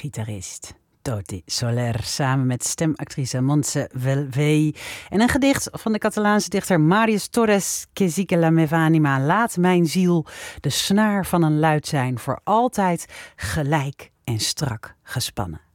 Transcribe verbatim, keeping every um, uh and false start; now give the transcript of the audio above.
gitarist Toti Soler samen met stemactrice Montse Velvey. En een gedicht van de Catalaanse dichter Marius Torres, Que sí que la meva anima, laat mijn ziel de snaar van een luid zijn, voor altijd gelijk en strak gespannen.